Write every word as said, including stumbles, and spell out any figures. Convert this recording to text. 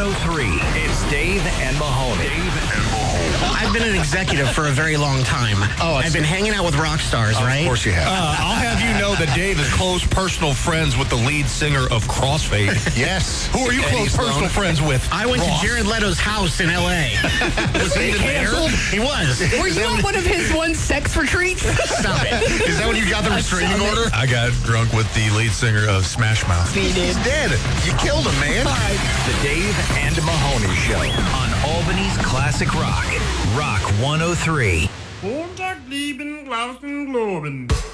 oh three. It's Dave and Mahoney. Dave and Mahoney. I've been an executive for a very long time. Oh, I've been hanging out with rock stars, right? Of course you have. Uh, I'll have you know that Dave is close personal friends with the lead singer of Crossfade. Yes. Who are you Eddie close Sloan. personal friends with? I went Ross. to Jared Leto's house in L A Was he even there? He was. Were you on one of his one sex retreats? Stop it. Is that when you got the restraining order? I got drunk with the lead singer of Smash Mouth. He is dead. You killed him, man. The Dave and Mahoney Show on Albany's Classic Rock. Rock one oh three. Montag, lieben, Glauben, Globen.